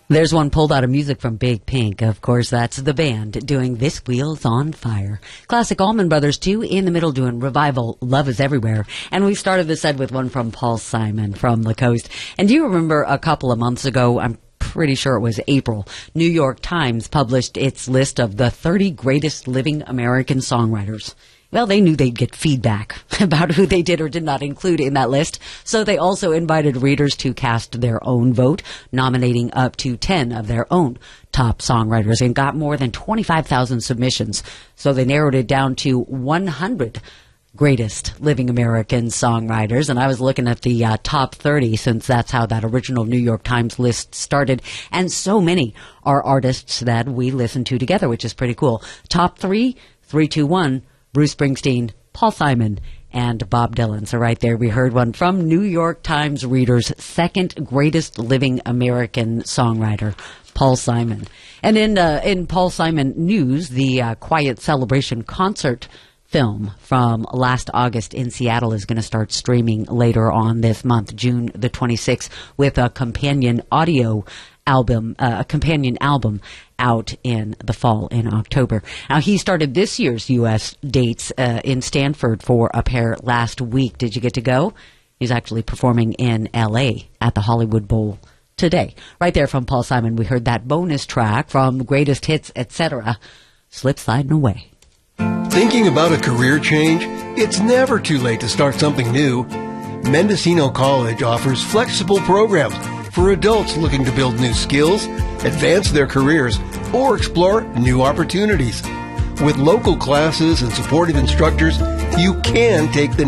There's one pulled out of music from Big Pink. Of course, that's the band doing This Wheel's on Fire. Classic Allman Brothers, too, in the middle doing Revival, Love is Everywhere. And we started the set with one from Paul Simon from the coast. And do you remember a couple of months ago, I'm pretty sure it was April, New York Times published its list of the 30 greatest living American songwriters. Well, they knew they'd get feedback about who they did or did not include in that list, so they also invited readers to cast their own vote, nominating up to 10 of their own top songwriters, and got more than 25,000 submissions. So they narrowed it down to 100 greatest living American songwriters, and I was looking at the top 30, since that's how that original New York Times list started, and so many are artists that we listen to together, which is pretty cool. Top 3, 3, 2, 1, Bruce Springsteen, Paul Simon, and Bob Dylan. So right there we heard one from New York Times readers' second greatest living American songwriter, Paul Simon. And in Paul Simon news, the Quiet Celebration concert film from last August in Seattle is going to start streaming later on this month, June the 26th, with a companion album out in the fall in October. Now, he started this year's U.S. dates in Stanford for a pair last week. Did you get to go? He's actually performing in L.A. at the Hollywood Bowl today. Right there from Paul Simon, we heard that bonus track from Greatest Hits, etc., Slip Sliding Away. Thinking about a career change? It's never too late to start something new. Mendocino College offers flexible programs for adults looking to build new skills, advance their careers, or explore new opportunities. With local classes and supportive instructors, you can take the